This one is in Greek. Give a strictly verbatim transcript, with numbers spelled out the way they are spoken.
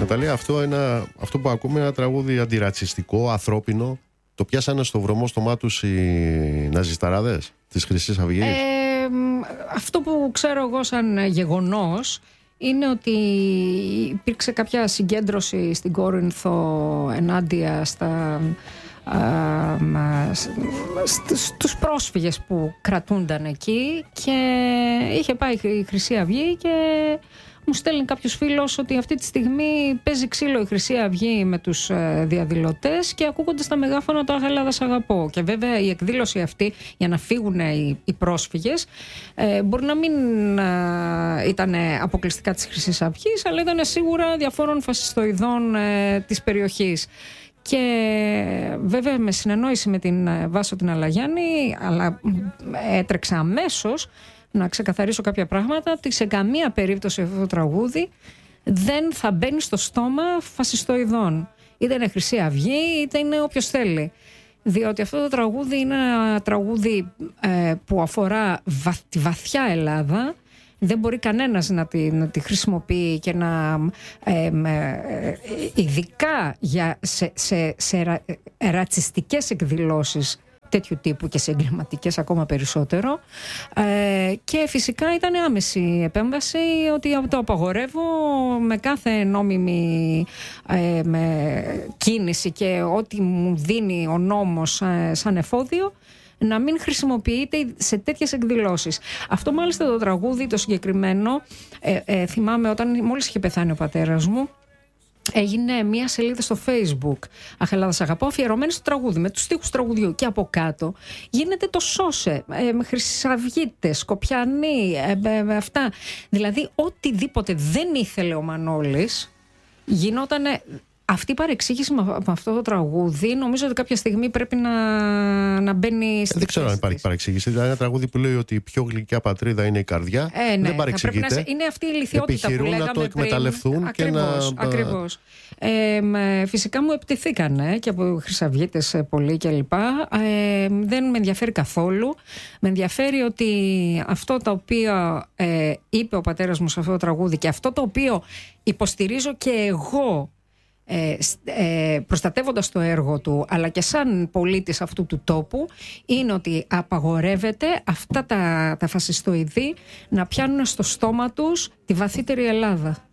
Ναταλία, αυτό, ένα, αυτό που ακούμε, ένα τραγούδι αντιρατσιστικό, ανθρώπινο. Το πιάσανε στο βρωμό στο μάτι τους οι ναζισταράδες της Χρυσής Αυγής. Ε, αυτό που ξέρω εγώ σαν γεγονός είναι ότι υπήρξε κάποια συγκέντρωση στην Κόρινθο ενάντια στα, α, α, στους πρόσφυγες που κρατούνταν εκεί, και είχε πάει η Χρυσή Αυγή και μου στέλνει κάποιος φίλος ότι αυτή τη στιγμή παίζει ξύλο η Χρυσή Αυγή με τους διαδηλωτές και ακούγονται στα μεγάφωνα το «Αχ, Ελλάδα, σ' αγαπώ». Και βέβαια η εκδήλωση αυτή, για να φύγουν οι, οι πρόσφυγες, ε, μπορεί να μην ε, ήταν αποκλειστικά της Χρυσής Αυγής, αλλά ήταν σίγουρα διαφόρων φασιστοειδών ε, της περιοχής. Και βέβαια με συνεννόηση με την Βάσο την Αλαγιάννη, αλλά έτρεξα αμέσως να ξεκαθαρίσω κάποια πράγματα, ότι σε καμία περίπτωση αυτό το τραγούδι δεν θα μπαίνει στο στόμα φασιστοειδών. Είτε είναι Χρυσή Αυγή, είτε είναι όποιος θέλει. Διότι αυτό το τραγούδι είναι ένα τραγούδι ε, που αφορά βα, τη βαθιά Ελλάδα. Δεν μπορεί κανένας να τη, να τη χρησιμοποιεί και να ε, ε, ειδικά για, σε, σε, σε ρα, ε, ρατσιστικές εκδηλώσεις τέτοιου τύπου και σε εγκληματικές ακόμα περισσότερο. Ε, και φυσικά ήταν άμεση επέμβαση, ότι το απαγορεύω με κάθε νόμιμη ε, με κίνηση και ό,τι μου δίνει ο νόμος ε, σαν εφόδιο, να μην χρησιμοποιείται σε τέτοιες εκδηλώσεις. Αυτό μάλιστα το τραγούδι, το συγκεκριμένο, ε, ε, θυμάμαι όταν μόλις είχε πεθάνει ο πατέρας μου, έγινε μια σελίδα στο Facebook, «Αχ, Ελλάδα, σ' αγαπώ», αφιερωμένη στο τραγούδι, με τους στίχους τραγουδιού. Και από κάτω γίνεται το σώσε, ε, με χρυσαυγίτες, Σκοπιανοί, ε, ε, αυτά. Δηλαδή, οτιδήποτε δεν ήθελε ο Μανώλης, γινότανε. Αυτή η παρεξήγηση με αυτό το τραγούδι, νομίζω ότι κάποια στιγμή πρέπει να, να μπαίνει στη. Δεν ξέρω αν υπάρχει παρεξήγηση. Δηλαδή, ένα τραγούδι που λέει ότι η πιο γλυκιά πατρίδα είναι η καρδιά. Ε, ναι, δεν παρεξηγείται. Να... Είναι αυτή η ηλιθιότητα που λέγαμε να το εκμεταλλευτούν πριν. Και ακριβώς, να. Ακριβώς. Ε, φυσικά μου επιτεθήκανε και από χρυσαυγίτες πολλοί κλπ. Ε, δεν με ενδιαφέρει καθόλου. Με ενδιαφέρει ότι αυτό το οποίο ε, είπε ο πατέρας μου σε αυτό το τραγούδι και αυτό το οποίο υποστηρίζω και εγώ, Ε, ε, προστατεύοντας το έργο του, αλλά και σαν πολίτης αυτού του τόπου, είναι ότι απαγορεύεται αυτά τα, τα φασιστοειδή να πιάνουν στο στόμα τους τη βαθύτερη Ελλάδα.